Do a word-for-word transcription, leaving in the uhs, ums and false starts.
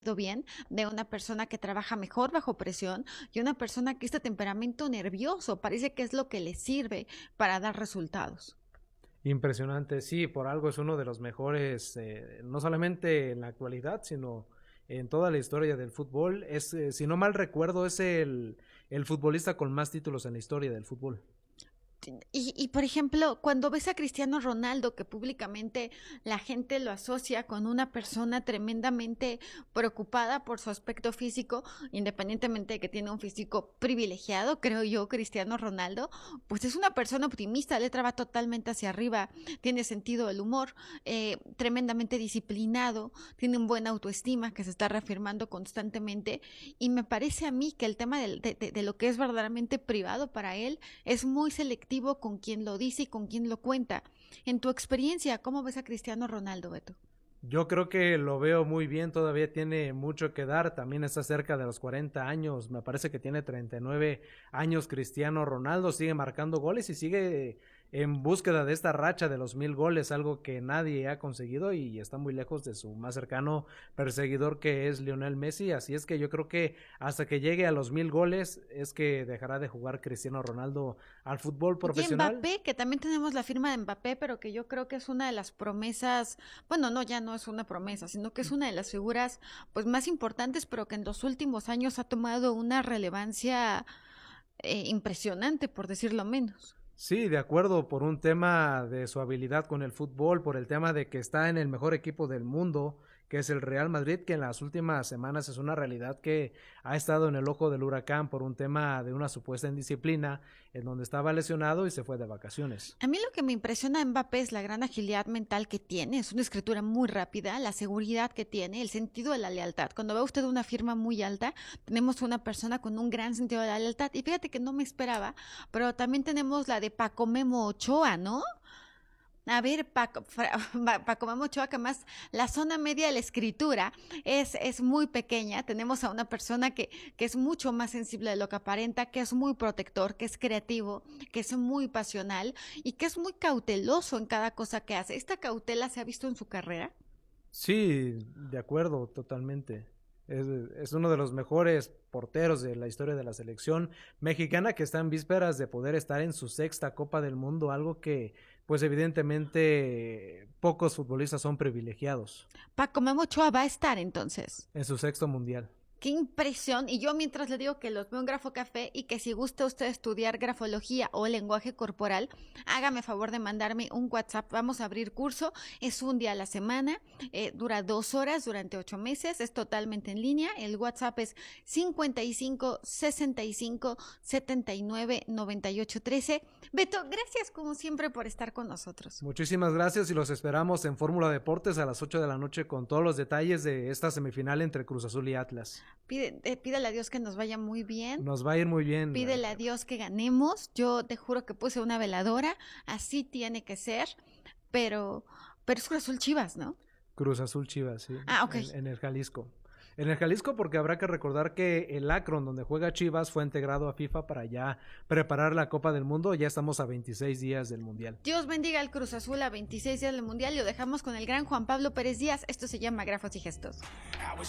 bien de una persona que trabaja mejor bajo presión y una persona que este temperamento nervioso parece que es lo que le sirve para dar resultados. Impresionante, sí, por algo es uno de los mejores, eh, no solamente en la actualidad, sino en toda la historia del fútbol. Es, eh, si no mal recuerdo, es el, el futbolista con más títulos en la historia del fútbol. Y, y, por ejemplo, cuando ves a Cristiano Ronaldo, que públicamente la gente lo asocia con una persona tremendamente preocupada por su aspecto físico, independientemente de que tiene un físico privilegiado, creo yo, Cristiano Ronaldo, pues es una persona optimista, la letra va totalmente hacia arriba, tiene sentido del humor, eh, tremendamente disciplinado, tiene un buena autoestima que se está reafirmando constantemente, y me parece a mí que el tema de, de, de, de lo que es verdaderamente privado para él es muy selectivo con quien lo dice y con quien lo cuenta. En tu experiencia, ¿cómo ves a Cristiano Ronaldo, Beto? Yo creo que lo veo muy bien, todavía tiene mucho que dar, también está cerca de los cuarenta años, me parece que tiene treinta y nueve años Cristiano Ronaldo, sigue marcando goles y sigue en búsqueda de esta racha de los mil goles, algo que nadie ha conseguido y está muy lejos de su más cercano perseguidor que es Lionel Messi, así es que yo creo que hasta que llegue a los mil goles es que dejará de jugar Cristiano Ronaldo al fútbol Y profesional. Mbappé, que también tenemos la firma de Mbappé, pero que yo creo que es una de las promesas, bueno, no, ya no es una promesa, sino que es una de las figuras pues más importantes, pero que en los últimos años ha tomado una relevancia eh, impresionante, por decirlo menos. Sí, de acuerdo, por un tema de su habilidad con el fútbol, por el tema de que está en el mejor equipo del mundo, que es el Real Madrid, que en las últimas semanas es una realidad que ha estado en el ojo del huracán por un tema de una supuesta indisciplina, en donde estaba lesionado y se fue de vacaciones. A mí lo que me impresiona de Mbappé es la gran agilidad mental que tiene, es una escritura muy rápida, la seguridad que tiene, el sentido de la lealtad. Cuando ve usted una firma muy alta, tenemos una persona con un gran sentido de la lealtad. Y fíjate que no me esperaba, pero también tenemos la de Paco Memo Ochoa, ¿no? A ver, Paco, Paco Memo Ochoa, que más la zona media de la escritura es, es muy pequeña. Tenemos a una persona que, que es mucho más sensible de lo que aparenta, que es muy protector, que es creativo, que es muy pasional y que es muy cauteloso en cada cosa que hace. ¿Esta cautela se ha visto en su carrera? Sí, de acuerdo, totalmente. Es, es uno de los mejores porteros de la historia de la selección mexicana que está en vísperas de poder estar en su sexta Copa del Mundo, algo que pues evidentemente pocos futbolistas son privilegiados Paco Memo Ochoa va a estar entonces. en su sexto mundial. Qué impresión. Y yo mientras le digo que los veo en Grafo Café y que si gusta usted estudiar grafología o lenguaje corporal, hágame favor de mandarme un WhatsApp. Vamos a abrir curso. Es un día a la semana. Eh, dura dos horas durante ocho meses. Es totalmente en línea. El WhatsApp es cincuenta y cinco, sesenta y cinco, setenta y nueve, noventa y ocho, trece. Beto, gracias como siempre por estar con nosotros. Muchísimas gracias y los esperamos en Fórmula Deportes a las ocho de la noche con todos los detalles de esta semifinal entre Cruz Azul y Atlas. Pide, eh, pídele a Dios que nos vaya muy bien. Nos va a ir muy bien. Pídele a Dios que ganemos. Yo te juro que puse una veladora. Así tiene que ser. Pero, pero es Cruz Azul Chivas, ¿no? Cruz Azul Chivas, sí. Ah, ok. En, en el Jalisco. En el Jalisco porque habrá que recordar que el Akron donde juega Chivas fue integrado a FIFA para ya preparar la Copa del Mundo. Ya estamos a veintiséis días del Mundial. Dios bendiga al Cruz Azul a veintiséis días del Mundial. Lo dejamos con el gran Juan Pablo Pérez Díaz. Esto se llama Grafos y Gestos.